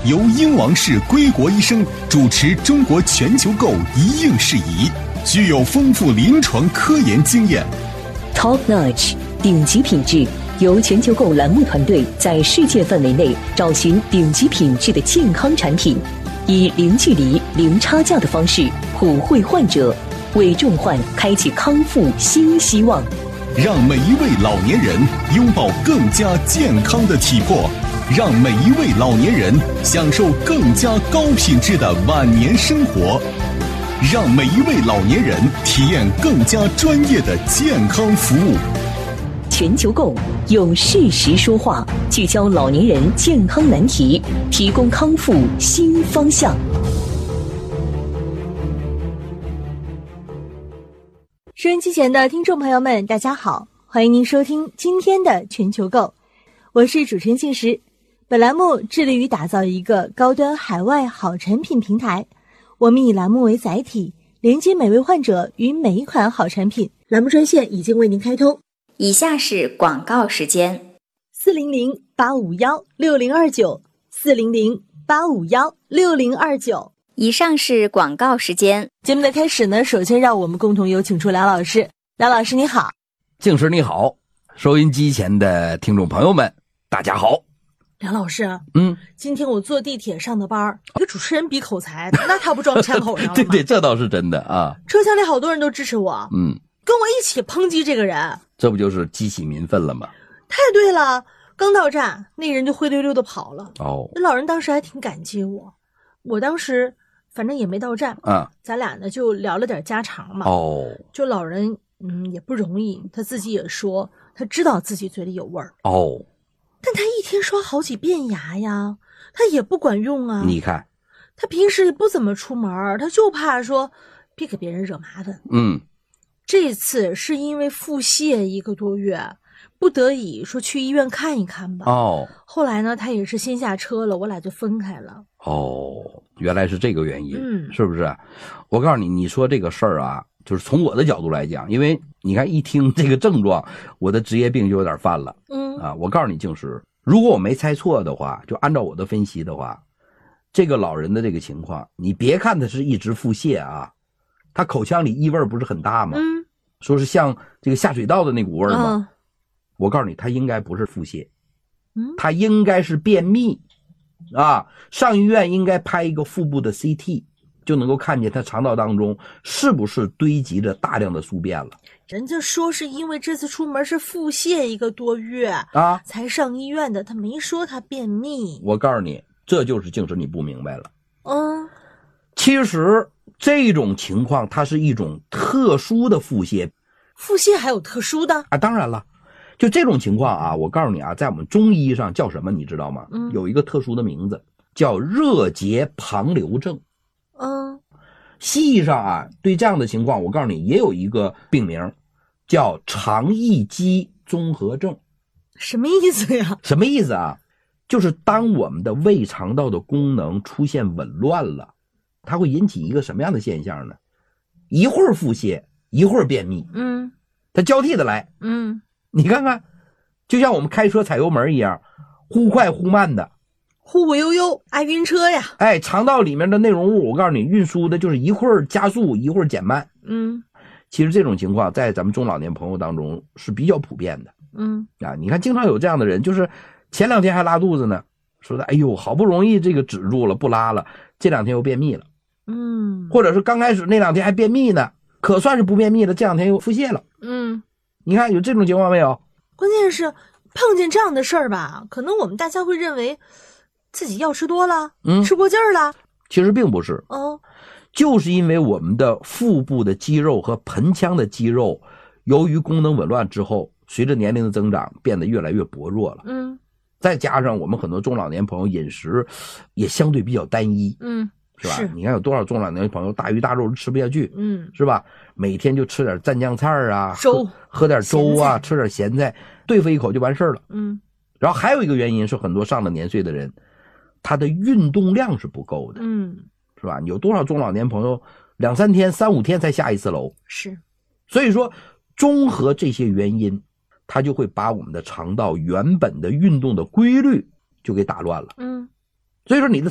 由英王氏归国医生主持中国全球购一应事宜，具有丰富临床科研经验。 Top Notch 顶级品质，由全球购栏目团队在世界范围内找寻顶级品质的健康产品，以零距离、零差价的方式普惠患者，为重患开启康复新希望。 让每一位老年人拥抱更加健康的体魄，让每一位老年人享受更加高品质的晚年生活，让每一位老年人体验更加专业的健康服务。 全球购用事实说话，聚焦老年人健康难题，提供康复新方向。 收音机前的听众朋友们，大家好，欢迎您收听今天的全球购，我是主持人庆石。本栏目致力于打造一个高端海外好产品平台，我们以栏目为载体，连接每位患者与每一款好产品。栏目专线已经为您开通， 以下是广告时间 ：400-851-6029，400-851-6029。 以上是广告时间。 节目的开始呢，首先让我们共同有请出梁老师。梁老师你好。 静师你好，收音机前的听众朋友们大家好。 梁老师，今天我坐地铁上的班，一个主持人比口才，那他不撞枪口上了吗？ 对对，这倒是真的啊。 车厢里好多人都支持我，跟我一起抨击这个人， 这不就是激起民愤了吗？ 太对了，刚到站，那人就灰溜溜的跑了。那老人当时还挺感激我，我当时反正也没到站，咱俩呢就聊了点家常嘛。就老人也不容易，他自己也说他知道自己嘴里有味儿。但他一天刷好几遍牙呀，他也不管用啊。你看，他平时也不怎么出门，他就怕说别给别人惹麻烦。这次是因为腹泻1个多月，不得已说去医院看一看吧。后来呢，他也是先下车了，我俩就分开了。 原来是这个原因，是不是？我告诉你，你说这个事儿啊，就是从我的角度来讲，因为你看一听这个症状，我的职业病就有点犯了。我告诉你静师，如果我没猜错的话，就按照我的分析的话，这个老人的这个情况，你别看他是一直腹泻啊，他口腔里异味不是很大吗？说是像这个下水道的那股味吗？我告诉你，他应该不是腹泻，他应该是便秘啊。上医院应该拍一个腹部的 CT， 就能够看见他肠道当中是不是堆积着大量的宿便了。 人家说是因为这次出门是腹泻1个多月才上医院的，他没说他便秘。 我告诉你，这就是静师你不明白了。其实这种情况它是一种特殊的腹泻。 腹泻还有特殊的啊？当然了，就这种情况啊，我告诉你啊，在我们中医上叫什么你知道吗？有一个特殊的名字叫热结旁流症。西医上啊，对这样的情况我告诉你也有一个病名叫肠易激综合症。 什么意思呀？ 什么意思啊？就是当我们的胃肠道的功能出现紊乱了，它会引起一个什么样的现象呢？一会儿腹泻，一会儿便秘。它交替的来。你看看，就像我们开车踩油门一样，忽快忽慢的， 忽忽悠悠，爱晕车呀。 肠道里面的内容物，我告诉你，运输的就是一会儿加速，一会儿减慢。其实这种情况在咱们中老年朋友当中是比较普遍的。你看经常有这样的人，就是前2天还拉肚子呢，说的哎呦好不容易这个止住了不拉了，这2天又便秘了。或者是刚开始那2天还便秘呢，可算是不便秘了，这2天又腹泻了。你看有这种情况没有？ 关键是碰见这样的事儿吧，可能我们大家会认为自己药吃多了，吃过劲儿了。 其实并不是。就是因为我们的腹部的肌肉和盆腔的肌肉由于功能紊乱之后，随着年龄的增长变得越来越薄弱了。再加上我们很多中老年朋友饮食也相对比较单一。是吧？你看有多少中老年朋友大鱼大肉吃不下去，是吧？每天就吃点蘸酱菜啊，喝点粥啊，吃点咸菜，对付一口就完事了。然后还有一个原因是很多上了年岁的人，他的运动量是不够的。是吧？有多少中老年朋友2、3天、3、5天才下一次楼？ 是。 所以说综合这些原因，它就会把我们的肠道原本的运动的规律就给打乱了。所以说你的